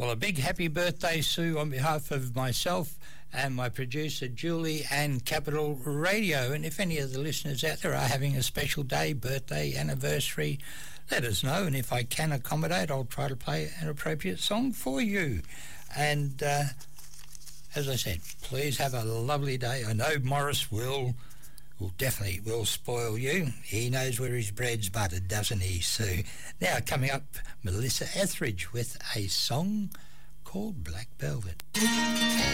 Well, a big happy birthday, Sue, on behalf of myself and my producer, Julie, and Capital Radio. And if any of the listeners out there are having a special day, birthday, anniversary, let us know. And if I can accommodate, I'll try to play an appropriate song for you. And as I said, please have a lovely day. I know Morris will definitely spoil you. He knows where his bread's buttered, doesn't he, Sue? Now, coming up, Melissa Etheridge with a song called Black Velvet.